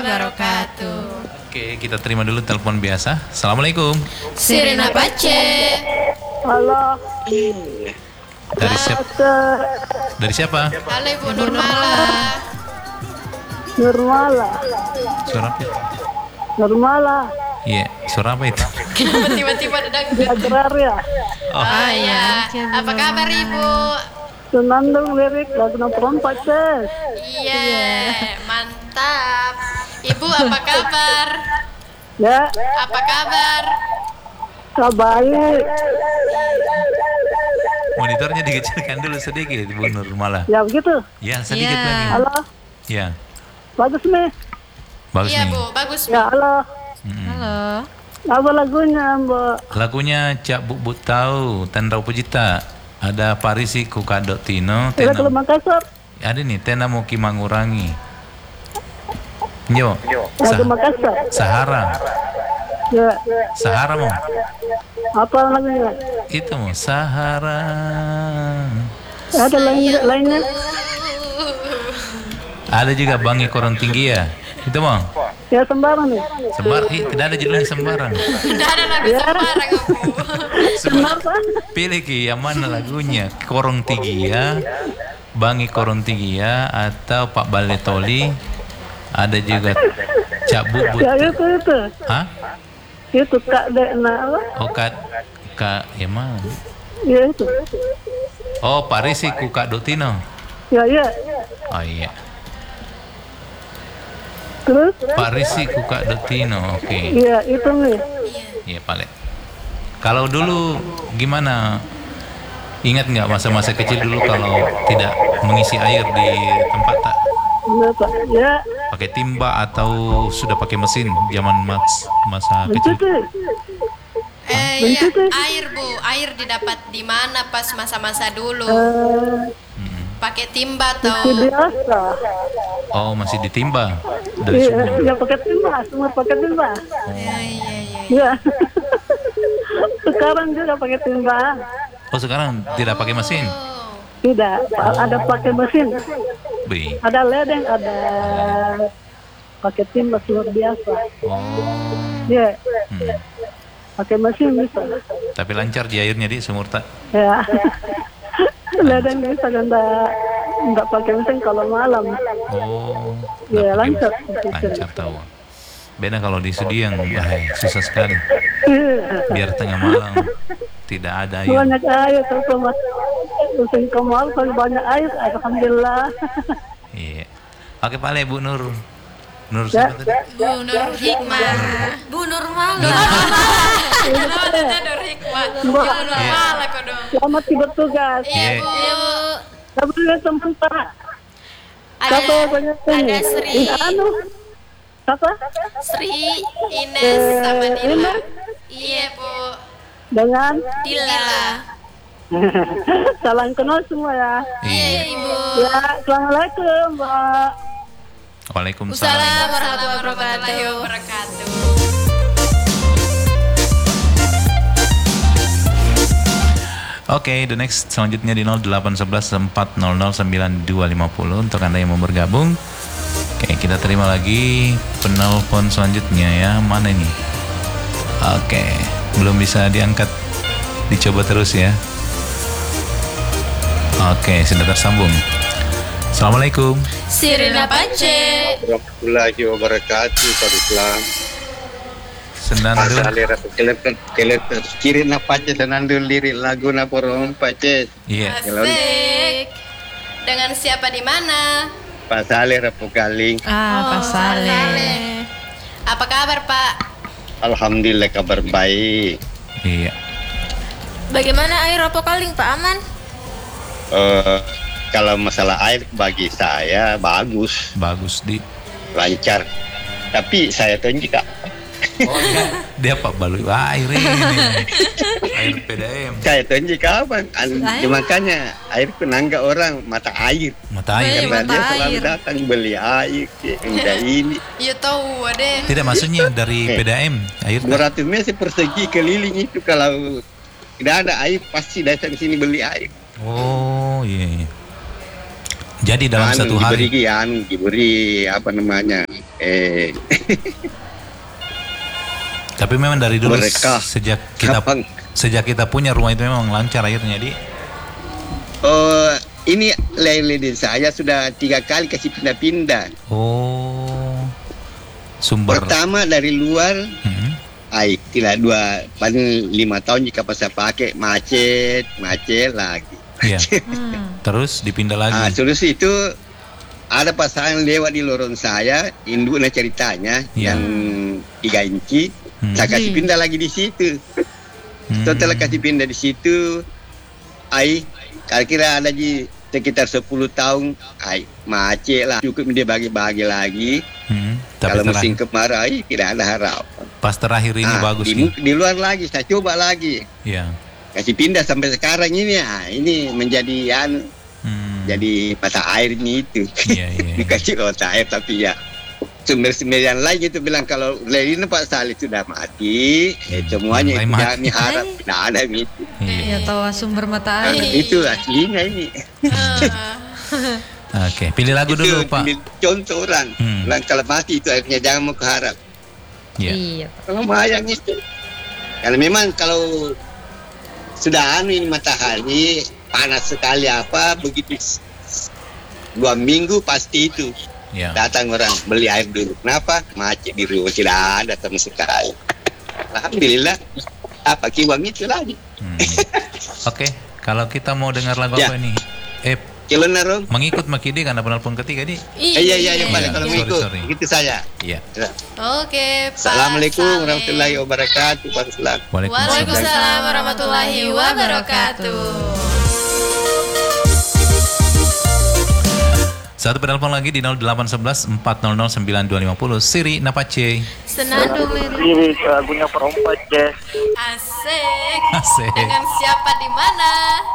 wabarakatuh. Oke, kita terima dulu telepon biasa. Assalamualaikum. Sirina Pace. Halo. Dari siapa? Dari siapa? Halo Ibu Nurmala. Nurmala. Suara apa itu? Nurmala. Iya, suara apa itu? Kenapa tiba-tiba ada dangdut? Agraria. Oh ya. Apa kabar Ibu? Senandung lirik lagu perempat Ces. Iya, mantap. Ibu apa kabar? Ya, Apa kabar? baik. Monitornya dikecilkan dulu sedikit, Bu Nur malah. Ya begitu. Ya, sedikit Ya. lagi. Halo. Ya, Bagus nih. bagus Iya nih. Bu, bagus Bu. Ya, halo. Halo. Apa lagunya, Mbak? Lagunya Cak Bubut tahu, Tendra Pujita. Ada Parisi Kukadok Tino, Udah ke Tena. Makassar. Ada nih, Tena Muki Mangurangi. Yo, Lagu Makassar. Sahara. Ya. Sahara mau. Apa lagunya? Itu mau Sahara. Ada lainnya? Ada juga Bangi Korong Tinggi ya. Itu mau. Ya sembarang nih. Tidak ada judulnya sembarang. Tidak ada lagu sembarang Bu. Kenapa? Pilih Ki, yang mana lagunya? Korong Tigia, Bangi Korong Tigia, atau Pak Baletoli. Ada juga Cak Bubut. Ya itu. Hah? Itu Kak Dekna apa? Oh Kak Emang. Ya itu. Oh Parisi Kukak Dotino. Ya. Oh iya. Terus? Parisi Kukak Dotino. Oke. Iya, itu nih. Iya Pale. Kalau dulu gimana? Ingat nggak masa-masa kecil dulu kalau tidak mengisi air di tempat tak? Kenapa? Ya. Pakai timba atau sudah pakai mesin zaman masa kecil? Begitu. Iya, air Bu. Air didapat di mana pas masa-masa dulu? Pakai timba atau? Itu biasa. Oh masih ditimba dari Iya, sumur. ya pakai timba, semua pakai timba. Iya. Iya. Sekarang juga pakai timba. Oh sekarang tidak pakai mesin? Tidak, ada pakai mesin. Bi. Ada ledeng, ada pakai timba luar biasa. Oh. Iya, Hmm. pakai mesin bisa. Tapi lancar di airnya di sumur tak? Ya. Ledeng bisa enggak pakai mesin kalau malam. Oh. Iya, nggak pakai lancar. mesin. Lancar tahu. Beda kalau di Sudiang, susah sekali. Biar tengah malam tidak ada air. Banyak air terus mas. Musim kemarau kalau banyak air, alhamdulillah. Iya. Oke Pale Bu Nur. Nur Ya. siapa tadi? Bu Nur Hikmah. Bu Nurmala. Kenapa tadi Nur Hikmah? Bu Nurmala kok dong. Selamat bertugas. Iya Bu. Kabarnya sementara. Ada ada Sri, Siapa? Sri, Ines sama Dila. Iya Bu. Dengan Dila. salam kenal semua ya. Iya Ibu. Ya, assalamualaikum Mbak. Waalaikumsalam. Assalamualaikum warahmatullahi wabarakatuh. Oke, the next selanjutnya di 0811 400 9250 untuk Anda yang mau bergabung. Oke, kita terima lagi penelpon selanjutnya ya. Mana ini? Oke, belum bisa diangkat. Dicoba terus ya. Oke, sudah tersambung. Assalamualaikum. Sirina Pace. Warahmatullahi wabarakatuh. Pak Islam. Senandung. Asalera kelet kiri na pace senandung lirik lagu na porong pace. Iya. Asik. Dengan siapa di mana? Pasalera pokaling. Pak Saleh. Apa kabar Pak? Alhamdulillah kabar baik. Iya. Bagaimana air Opokaling Pak, aman? Kalau masalah air bagi saya bagus, Bagus di. lancar. Tapi saya tunjuk Kak, Oh iya. Dia Pak Balu air ini. Air PDM. saya tunjuk apa? Makanya air penangga orang mata air. Mata air. Karena dia selalu datang beli air. Udah ini Iya tahu deh. Tidak maksudnya dari PDM air. 200 meter persegi keliling itu, kalau tidak ada air pasti datang sini beli air. Oh iya. Jadi dalam satu hari. diberi apa namanya? Tapi memang dari dulu Berkah. sejak kita punya rumah itu memang lancar airnya, Di. Ini lilin saya sudah 3 kali kasih pindah-pindah. Oh, sumber. Pertama dari luar, tidak 5 tahun jika pas saya pakai macet lagi. Iya. Terus dipindah lagi. Terus itu ada pasangan lewat di lorong saya, induknya ceritanya yang 3 inci, saya kasih pindah lagi di situ. Setelah kasih pindah di situ, kira-kira ada di sekitar 10 tahun, macet lah, cukup dia bagi-bagi lagi. Kalau musim kemarau, tidak ada harapan. Pas terakhir ini bagus di luar lagi, saya coba lagi. Iya. Kasih pindah sampai sekarang ini, ini menjadi jadi mata air ini itu. Dikasih mata air, tapi ya sumber-sumber yang lain itu bilang kalau lilin Pak Salih sudah mati, semuanya itu kami harap tidak ada itu. Ya tahu sumber mata air. Itu aslinya ini. Oke, pilih lagu dulu Pak. Contoh orang, kalau mati itu akhirnya jangan mau keharap. Iya. Kalau mayang itu, karena memang kalau sudah ini matahari panas sekali begitu 2 minggu pasti itu. Datang orang beli air dulu. Kenapa? Macet di rumah tidak ada sama sekali. Alhamdulillah. Kiwang itu lagi. Oke, kalau kita mau dengar lagu apa ini? Mengikut Makidi karena penelpon ketiga di. Iya, balik kalau mengikut. Gitu saya. Iya. Oke, Pak. Assalamualaikum warahmatullahi wabarakatuh. Pak Islam. Waalaikumsalam warahmatullahi wabarakatuh. Satu penelpon lagi di 0811 400 9250. Siri Napace. Senandung lirik lagunya perempat jazz. Asik. Dengan siapa di mana?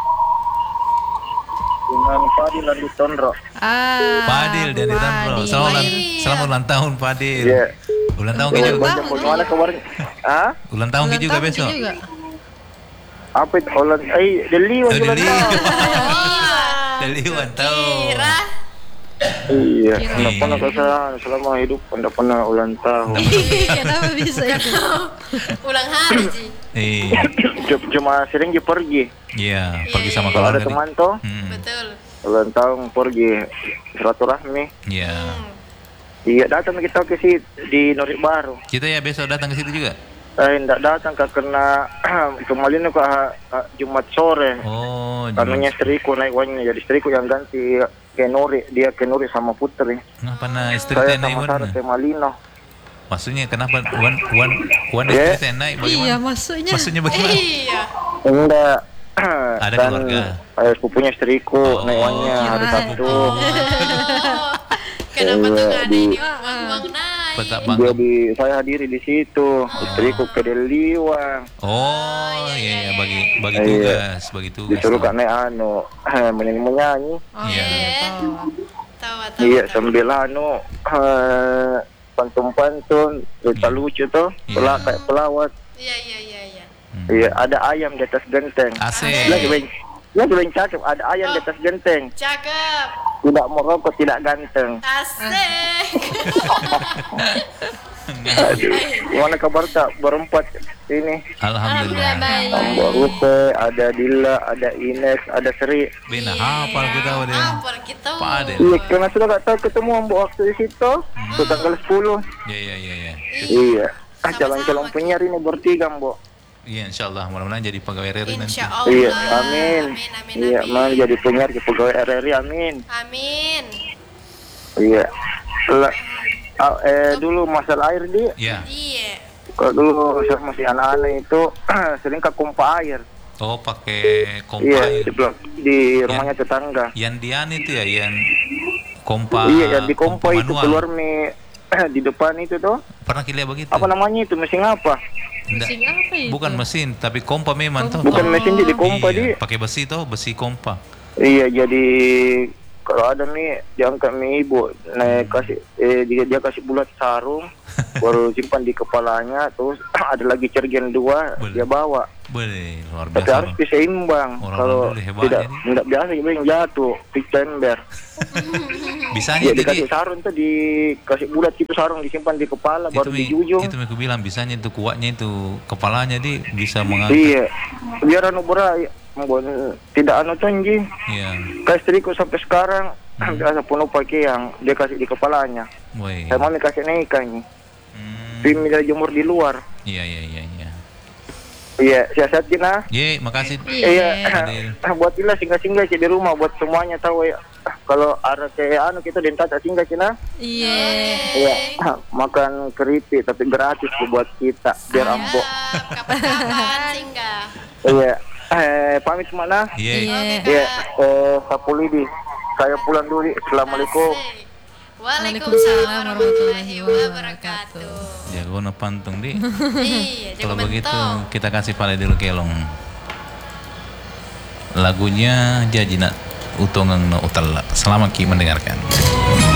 Dengan Fadil dan Ditondro. Fadil dan Ditondro. Selamat ulang tahun Fadil. Iya. Ulang tahun juga. Bagaimana kabarnya? Ulang tahun juga besok. Apa itu? Deli ulang tahun. Iya, tidak pernah kesalahan selama hidup, tidak pernah ulang tahun. Kenapa bisa itu? Ulang hari Ji. Cuma sering pergi. Iya, pergi sama kalau keluarga. ada teman toh. Betul. Ulang tahun pergi silaturahmi. Iya. Iya, datang kita ke situ di Norik Baru. Kita ya besok datang ke situ juga. Tidak datang karena kemarin ke Jumat sore. Karena istriku naik wannya, jadi istriku yang ganti ke Nuri, dia ke Nuri sama putri. Kenapa istri saya naik sama Sarah ke Malino? Maksudnya kenapa wan istri naik bagaimana? Iya, maksudnya bagaimana? Iya. Enggak. Ada kan, keluarga. Sepupunya istriku naik wannya hari Sabtu. Kenapa tuh nggak ada ini uang naik? Jadi saya hadiri di situ. Istriku ke Deliwang. Iya, bagi tugas, disuruh kak naik menyanyi. Tahu. Iya, sambil pantun-pantun, cerita lucu tuh, kayak pelawat. Iya. Iya, ada ayam di atas genteng. Asik. Lagi cakep, ada ayam di atas genteng. Cakep. Tidak merokok, tidak ganteng. Asik. Aduh, gimana kabar tak berempat ini? Alhamdulillah. Mbak Rute, ada Dila, ada Ines, ada Sri. Bina hafal kita udah. Hafal kita. Iya, karena sudah tak tahu ketemu Mbak waktu di situ, tanggal 10. Iya. Iya. Calon-calon penyiar ini bertiga, Mbak. Iya, insyaallah mudah-mudahan jadi pegawai RRI nanti. Insyaallah. Iya, amin. Iya, mau jadi penyiar ke pegawai RRI, amin. Amin. Iya. Dulu masalah air Iya. Kalau dulu masih anak-anak itu sering ke pompa air. Pakai kompa iya, air. Di rumahnya tetangga. Yang dian itu ya, yang kompa. Iya, yang di kompa itu keluar di depan itu tuh. Pernah lihat begitu? Apa namanya itu? Mesin apa? Mesin apa itu? Bukan mesin, tapi kompa memang toh. Bukan mesin di kompa dia. Pakai besi kompa. Iya, jadi kalau ada mie diangkat mie ibu, kasih dia kasih bulat sarung, baru simpan di kepalanya, terus ada lagi cergen 2 dia bawa. Boleh, luar biasa. Tapi harus diseimbang. Kalau tidak biasa yang jatuh, picember. Bisanya ya, dikasih sarung tuh, dikasih bulat itu sarung disimpan di kepala, baru dijujung. Itu aku bilang bisanya itu kuatnya itu kepalanya di bisa mengangkat. Iya, biar tidak tinggi. Iya. Kayak istriku sampai sekarang biasa penuh pakai yang dia kasih di kepalanya. Saya mau kasih naiknya. Tim dari jemur di luar. Iya. Iya, siasatin ah. Iya, makasih. Iya. Buatilah singgah-singgah di rumah buat semuanya tahu ya. Kalau ada kayak kita dentata singgah Cina. Iya. Makan keripik tapi gratis buat kita biar ambok. Kapan singgah? Iya. Pamit mana? Iya. Sapulidi. Saya pulang dulu. Assalamualaikum. Waalaikumsalam warahmatullahi wabarakatuh. Jago na pantung di. Iya, kalau begitu kita kasih pale dulu kelong. Lagunya Jajina Utongang no Utala. Selamat mendengarkan.